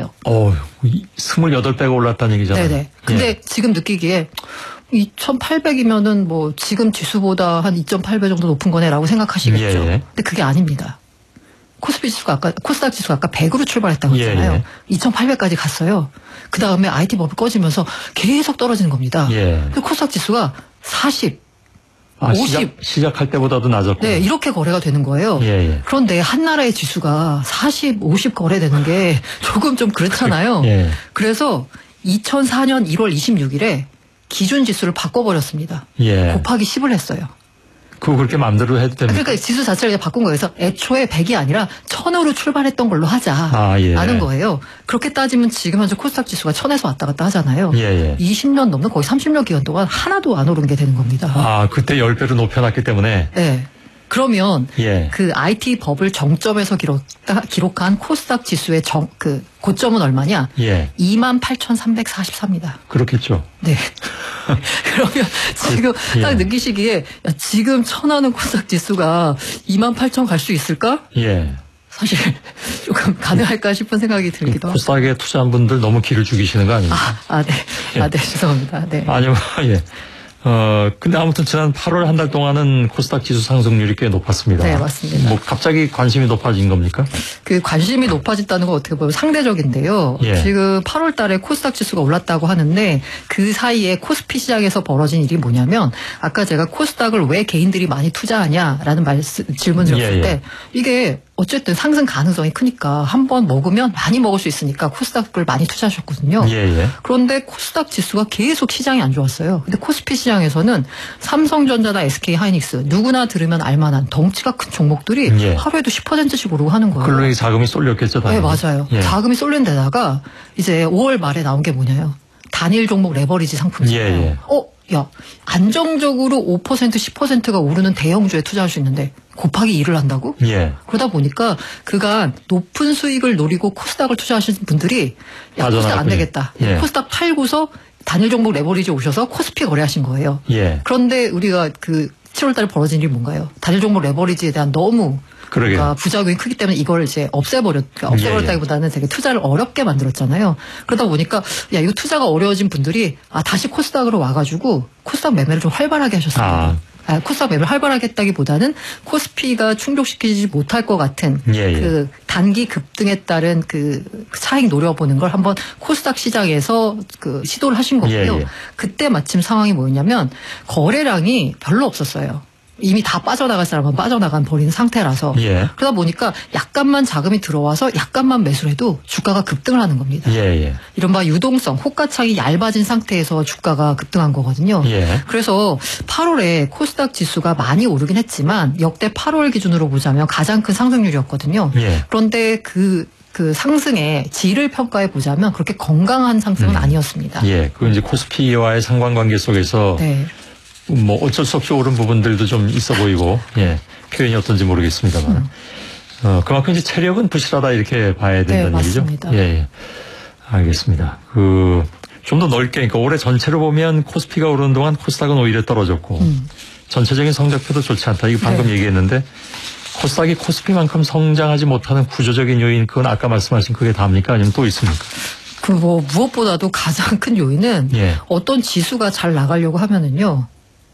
올랐어요. 28배가 올랐다는 얘기잖아요. 네네. 근데 지금 느끼기에 2,800이면은 뭐 지금 지수보다 한 2.8배 정도 높은 거네라고 생각하시겠죠. 근데 그게 아닙니다. 코스닥 지수가 아까 100으로 출발했다고 했잖아요. 2,800까지 갔어요. 그 다음에 IT 버블 꺼지면서 계속 떨어지는 겁니다. 그래서 코스닥 지수가 40, 50. 시작할 때보다도 낮았고. 네, 이렇게 거래가 되는 거예요. 그런데 한 나라의 지수가 40, 50 거래되는 게 조금 좀 그렇잖아요. 그래서 2004년 1월 26일에 기준 지수를 바꿔버렸습니다. 곱하기 10을 했어요. 그거 그렇게 마음대로 해도 됩니까? 그러니까 지수 자체를 이제 바꾼 거예요. 그래서 애초에 100이 아니라 1000으로 출발했던 걸로 하자라는 거예요. 그렇게 따지면 지금 현재 코스닥 지수가 1000에서 왔다 갔다 하잖아요. 20년 넘는 거의 30년 기간 동안 하나도 안 오른 게 되는 겁니다. 그때 10배로 높여놨기 때문에. 네. 그러면 그 IT 버블 정점에서 기록한 코스닥 지수의 그 고점은 얼마냐? 28,344입니다. 그렇겠죠. 네. 그러면 지금 딱 느끼시기에 지금 천하는 코스닥 지수가 28,000 갈 수 있을까? 사실 조금 가능할까 싶은 생각이 들기도 하고. 코스닥에 투자한 분들 너무 기를 죽이시는 거 아닙니까? 네. 네, 죄송합니다. 네. 아니요, 근데 아무튼 지난 8월 한 달 동안은 코스닥 지수 상승률이 꽤 높았습니다. 네, 맞습니다. 뭐 갑자기 관심이 높아진 겁니까? 그 관심이 높아졌다는 건 어떻게 보면 상대적인데요. 지금 8월 달에 코스닥 지수가 올랐다고 하는데 그 사이에 코스피 시장에서 벌어진 일이 뭐냐면 아까 제가 코스닥을 왜 개인들이 많이 투자하냐라는 질문 드렸을 때 이게 어쨌든 상승 가능성이 크니까 한번 먹으면 많이 먹을 수 있으니까 코스닥을 많이 투자하셨거든요. 그런데 코스닥 지수가 계속 시장이 안 좋았어요. 근데 코스피 시장에서는 삼성전자나 SK하이닉스 누구나 들으면 알만한 덩치가 큰 종목들이 하루에도 10%씩 오르고 하는 거예요. 그걸로 자금이 쏠렸겠죠, 당연히. 네, 맞아요. 자금이 쏠린 데다가 이제 5월 말에 나온 게 뭐냐요. 단일 종목 레버리지 상품이잖아요. 안정적으로 5% 10%가 오르는 대형주에 투자할 수 있는데 곱하기 2를 한다고? 그러다 보니까 그간 높은 수익을 노리고 코스닥을 투자하시는 분들이 코스닥 안 되겠다. 코스닥 팔고서 단일 종목 레버리지 오셔서 코스피 거래하신 거예요. 그런데 우리가 그 7월 달에 벌어진 일이 뭔가요? 단일 종목 레버리지에 대한 너무 그러니까 부작용이 크기 때문에 이걸 이제 없애버렸다기보다는 되게 투자를 어렵게 만들었잖아요. 그러다 보니까 이거 투자가 어려워진 분들이 다시 코스닥으로 와가지고 코스닥 매매를 좀 활발하게 하셨습니다. 코스닥 매매를 활발하게 했다기보다는 코스피가 충족시키지 못할 것 같은 그 단기 급등에 따른 그 차익 노려보는 걸 한번 코스닥 시장에서 그 시도를 하신 거고요. 그때 마침 상황이 뭐였냐면 거래량이 별로 없었어요. 이미 다 빠져나갈 사람은 버린 상태라서 그러다 보니까 약간만 자금이 들어와서 약간만 매수를 해도 주가가 급등을 하는 겁니다. 이른바 유동성, 호가창이 얇아진 상태에서 주가가 급등한 거거든요. 그래서 8월에 코스닥 지수가 많이 오르긴 했지만 역대 8월 기준으로 보자면 가장 큰 상승률이었거든요. 그런데 그 상승의 질을 평가해 보자면 그렇게 건강한 상승은 아니었습니다. 그건 이제 코스피와의 상관관계 속에서 뭐 어쩔 수 없이 오른 부분들도 좀 있어 보이고 표현이 어떤지 모르겠습니다만 그만큼 이제 체력은 부실하다 이렇게 봐야 된다는 얘기죠. 맞습니다. 알겠습니다. 좀 더 넓게 그러니까 올해 전체로 보면 코스피가 오르는 동안 코스닥은 오히려 떨어졌고 전체적인 성적표도 좋지 않다. 이거 방금 얘기했는데 코스닥이 코스피만큼 성장하지 못하는 구조적인 요인 그건 아까 말씀하신 그게 답니까? 아니면 또 있습니까? 무엇보다도 가장 큰 요인은 어떤 지수가 잘 나가려고 하면은요.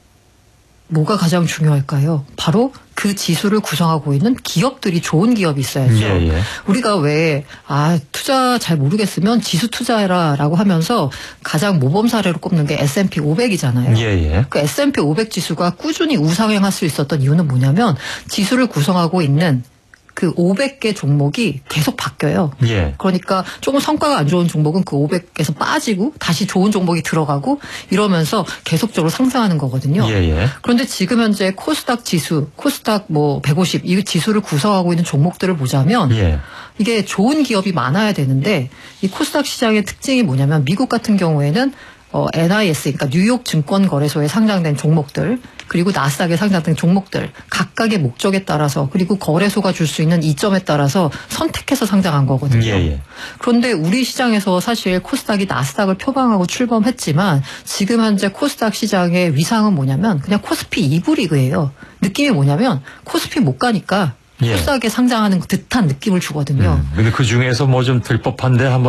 뭐가 가장 중요할까요? 바로 그 지수를 구성하고 있는 기업들이 좋은 기업이 있어야죠. 우리가 왜 투자 잘 모르겠으면 지수 투자해라라고 하면서 가장 모범 사례로 꼽는 게 S&P 500이잖아요. 그 S&P 500 지수가 꾸준히 우상향할 수 있었던 이유는 뭐냐면 지수를 구성하고 있는 그 500개 종목이 계속 바뀌어요. 그러니까 조금 성과가 안 좋은 종목은 그 500에서 빠지고 다시 좋은 종목이 들어가고 이러면서 계속적으로 상승하는 거거든요. 그런데 지금 현재 코스닥 지수, 코스닥 150 이 지수를 구성하고 있는 종목들을 보자면 이게 좋은 기업이 많아야 되는데 이 코스닥 시장의 특징이 뭐냐면 미국 같은 경우에는 NIS, 그러니까 뉴욕 증권거래소에 상장된 종목들, 그리고 나스닥에 상장된 종목들, 각각의 목적에 따라서, 그리고 거래소가 줄 수 있는 이점에 따라서 선택해서 상장한 거거든요. 그런데 우리 시장에서 사실 코스닥이 나스닥을 표방하고 출범했지만, 지금 현재 코스닥 시장의 위상은 뭐냐면, 그냥 코스피 2부 리그예요. 느낌이 뭐냐면, 코스피 못 가니까, 코스닥에 상장하는 듯한 느낌을 주거든요. 근데 그 중에서 뭐 좀 들 법한데 한번